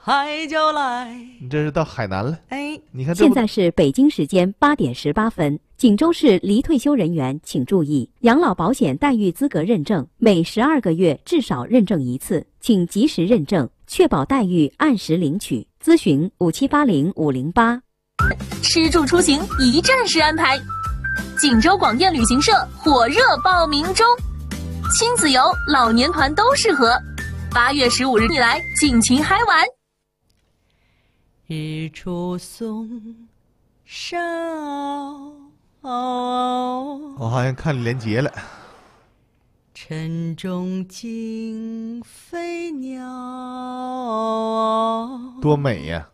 海就来。 你这是到海南了？ 哎， 你看这不现在是北京时间8点18分。锦州市离退休人员请注意，养老保险待遇资格认证每12个月至少认证一次，请及时认证，确保待遇按时领取。咨询5780-508。 吃住出行一站式安排，锦州广电旅行社火热报名中，亲子游、老年团都适合。8月15日你来，尽情嗨玩。 日出松梢， 我好像看连结了。 晨钟惊飞鸟， 多美呀！